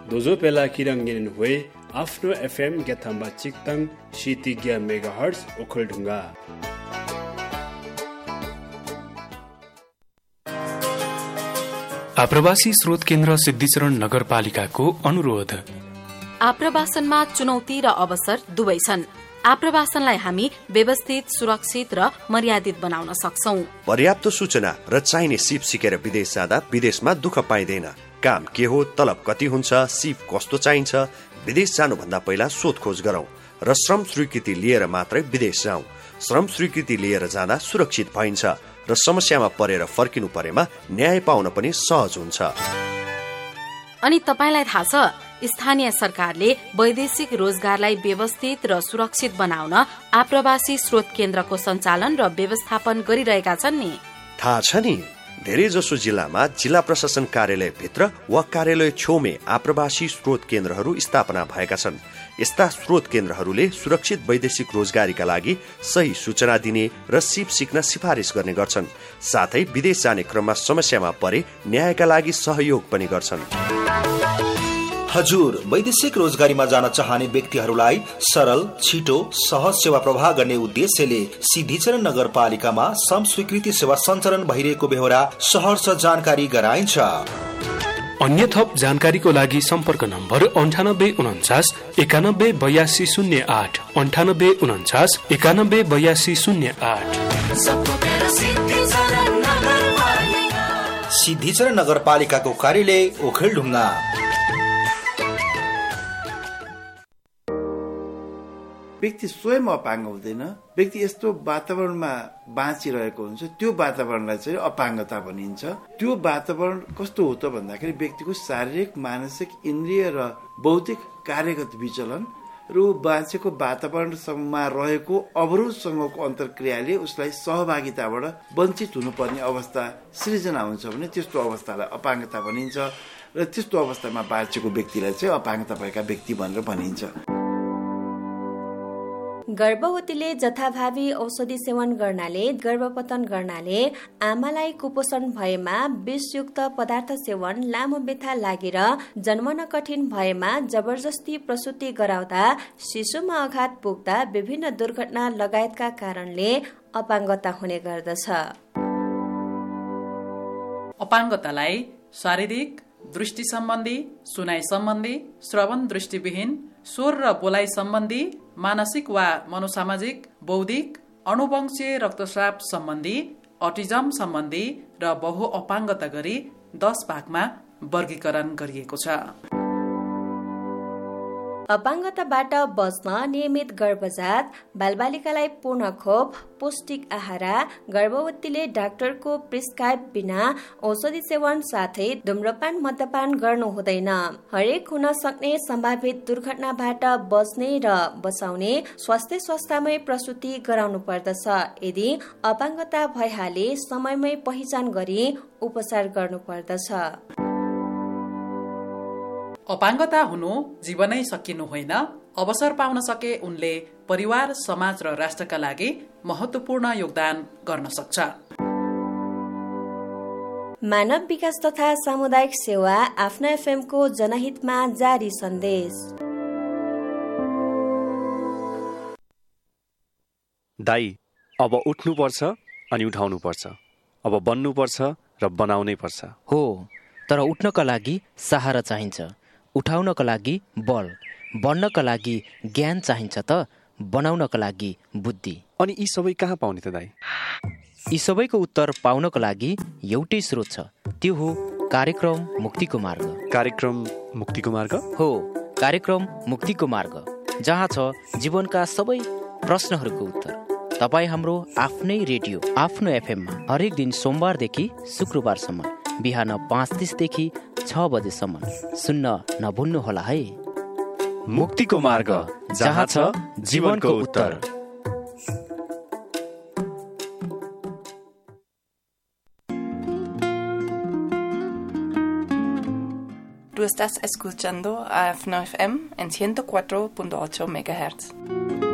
दोजो पेला किरंगिन हुए आफ्नो एफएम गेथाम्बा चिक्तङ शीतिज्ञ मेगाहर्ट्ज ओखलढुङ्गा। आप्रवासी स्रोत केन्द्र सिद्धिचरण नगरपालिकाको अनुरोध। आप्रवासनमा चुनौती र अवसर दुवै छन्। आप्रवासनलाई हामी व्यवस्थित, सुरक्षित र मर्यादित बनाउन सक्छौं। पर्याप्त सूचना र चाहिने सिप सिकेर विदेश जाँदा विदेशमा दुःख पाइँदैन। काम के हो, तलब कति हुन्छ, सिप कस्तो चाहिन्छ, विदेश जानुभन्दा पहिला सोधखोज गरौं र श्रम स्वीकृति लिएर मात्रै विदेश जाउँ। श्रम स्वीकृति लिएर जाँदा सुरक्षित भइन्छ र समस्यामा परेर फर्किनु परेमा न्याय पाउन पनि सहज हुन्छ। अनि तपाईलाई थाहा छ, स्थानीय सरकारले वैदेशिक रोजगारलाई व्यवस्थित र सुरक्षित बनाउन आप्रवासी स्रोत केन्द्रको सञ्चालन र व्यवस्थापन गरिरहेका छन् नि। थाहा छ नि, धेरै जसो जिल्लामा जिल्ला प्रशासन कार्यालय भित्र वा कार्यालय छेउमै आप्रवासी स्रोत केन्द्रहरू स्थापना भएका छन्। यस्ता स्रोत केन्द्रहरूले सुरक्षित वैदेशिक रोजगारीका लागि सही सूचना दिने र सिप सिक्न सिफारिस गर्ने गर्छन्। साथै विदेश जाने क्रममा समस्यामा परे न्यायका लागि सहयोग पनि गर्छन्। हजुर, वैदेशिक रोजगारीमा जान चाहने व्यक्तिहरूलाई सरल, छिटो, सहज सेवा प्रवाह गर्ने उद्देश्यले सिद्धिचरण नगरपालिकामा श्रम स्वीकृति सेवा सञ्चालन भइरहेको बेहोरा सहर्ष जानकारी गराइन्छ। अन्य थप जानकारीको लागि सम्पर्क नम्बर 9849 91 82 08 98 49 91 82 08। सिद्धिचरण नगरपालिकाको कार्यालय ओखलढुङ्गा। व्यक्ति स्वयं अपाङ्ग हुँदैन, व्यक्ति यस्तो वातावरणमा बाँचिरहेको हुन्छ, त्यो वातावरणलाई चाहिँ अपाङ्गता भनिन्छ। त्यो वातावरण कस्तो हो त भन्दाखेरि व्यक्तिको शारीरिक, मानसिक, इन्द्रिय र बौद्धिक कार्यगत विचलन र बाँचेको वातावरणमा रहेको अवरोधसँगको अन्तर्क्रियाले उसलाई सहभागिताबाट वञ्चित हुनुपर्ने अवस्था सृजना हुन्छ भने त्यस्तो अवस्थालाई अपाङ्गता भनिन्छ र त्यस्तो अवस्थामा बाँचेको व्यक्तिलाई चाहिँ अपाङ्गता भएका व्यक्ति भनेर भनिन्छ। गर्भवतीले जथाभावी औषधि सेवन गर्नाले, गर्भपतन गर्नाले, आमालाई कुपोषण भएमा, विषयुक्त पदार्थ सेवन, लामो व्यथा लागेर जन्मन कठिन भएमा, जबरजस्ती प्रसुति गराउँदा, शिशुमा आघात पुग्दा, विभिन्न दुर्घटना लगायतका कारणले अपाङ्गता हुने गर्दछ। अपाङ्गतालाई शारीरिक, दृष्टि सम्बन्धी, सुनाइ सम्बन्धी, श्रवण दृष्टिविहीन, स्वर र बोलाइ सम्बन्धी, मानसिक वा मनोसामाजिक, बौद्धिक, अनुवंशीय रक्तस्राव सम्बन्धी, अटिजम सम्बन्धी र बहु अपाङ्गता गरी 10 भागमा वर्गीकरण गरिएको छ। अपाङ्गताबाट बच्न नियमित गर्भजात, बालबालिकालाई पूर्ण खोप, पौष्टिक आहार, गर्भवतीले डाक्टरको प्रिस्क्राइब बिना औषधि सेवन साथै धूम्रपान, मद्यपान गर्नु हुँदैन। हरेक हुन सक्ने सम्भावित दुर्घटनाबाट बच्ने र बचाउने स्वास्थ्य संस्थामै प्रसुति गराउनु पर्दछ। यदि अपाङ्गता भइहाले समयमै पहिचान गरी उपचार गर्नु पर्दछ। अपाङ्गता हुनु जीवनै सकिनु होइन। अवसर पाउन सके उनले परिवार, समाज र राष्ट्रका लागि महत्वपूर्ण योगदान गर्न सक्छ। मानव विकास तथा सामुदायिक सेवा आफ्नो एफएम को जनहितमा जारी सन्देश। दाई, अब उठ्नुपर्छ अनि उठाउनुपर्छ, अब बन्नुपर्छ र बनाउनै पर्छ। हो, तर उठ्नका लागि सहारा चाहिन्छ, उठाउनका लागि बल, बन्नका लागि ज्ञान चाहिन्छ त बनाउनका लागि बुद्धि। अनि यी सबै कहाँ पाउने त दाई? यी सबैको उत्तर पाउनको लागि एउटै स्रोत छ, त्यो हो कार्यक्रम मुक्तिको मार्ग। कार्यक्रम मुक्तिको मार्ग? हो, कार्यक्रम मुक्तिको मार्ग, जहाँ छ जीवनका सबै प्रश्नहरूको उत्तर। तपाईँ हाम्रो आफ्नै रेडियो, आफ्नो एफएममा हरेक दिन सोमबारदेखि शुक्रबारसम्म बिहान 5:30 देखि 6 बजेसम्म सुन्न नभुल्नुहोला है। मुक्तिको मार्ग, जहाँ छ जीवनको उत्तर। Du estás escuchando a AFNO FM en 104.8 MHz.